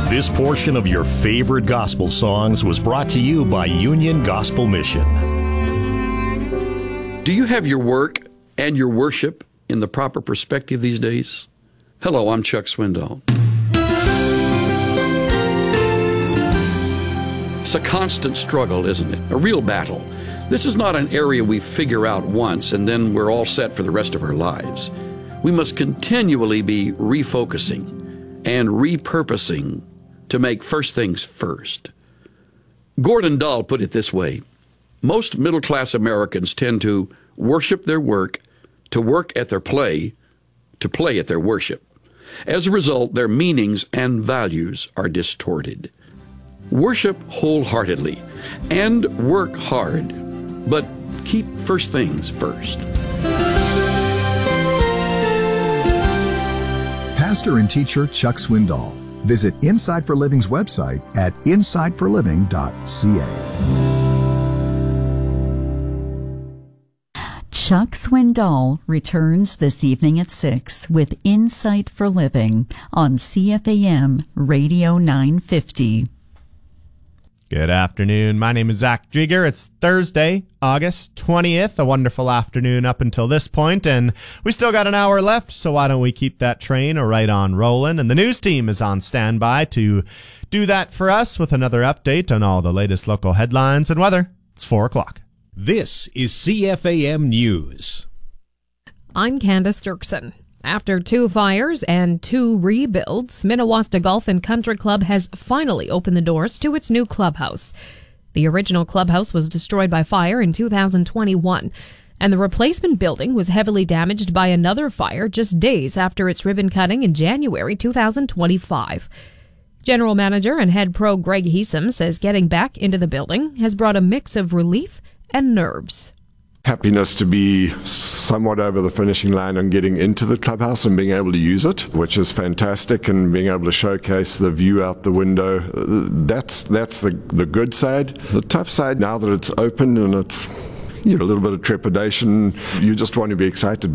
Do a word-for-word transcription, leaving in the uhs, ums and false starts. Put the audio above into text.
This portion of your favorite gospel songs was brought to you by Union Gospel Mission. Do you have your work and your worship in the proper perspective these days? Hello, I'm Chuck Swindoll. It's a constant struggle, isn't it? A real battle. This is not an area we figure out once and then we're all set for the rest of our lives. We must continually be refocusing and repurposing to make first things first. Gordon Dahl put it this way: most middle-class Americans tend to worship their work, to work at their play, to play at their worship. As a result, their meanings and values are distorted. Worship wholeheartedly and work hard, but keep first things first. Pastor and teacher Chuck Swindoll. Visit Inside for Living's website at inside for living dot c a. Chuck Swindoll returns this evening at six with Insight for Living on C F A M Radio nine fifty. Good afternoon. My name is Zach Drieger. It's Thursday, August twentieth. A wonderful afternoon up until this point, and we still got an hour left, so why don't we keep that train right on rolling? And the news team is on standby to do that for us with another update on all the latest local headlines and weather. It's four o'clock. This is C F A M News. I'm Candace Dirksen. After two fires and two rebuilds, Minnewasta Golf and Country Club has finally opened the doors to its new clubhouse. The original clubhouse was destroyed by fire in two thousand twenty-one, and the replacement building was heavily damaged by another fire just days after its ribbon cutting in January two thousand twenty-five. General Manager and Head Pro Greg Heesum says getting back into the building has brought a mix of relief and nerves. Happiness to be somewhat over the finishing line and getting into the clubhouse and being able to use it, which is fantastic, and being able to showcase the view out the window. That's that's the, the good side. The tough side, now that it's open and it's, you know, a little bit of trepidation, you just want to be excited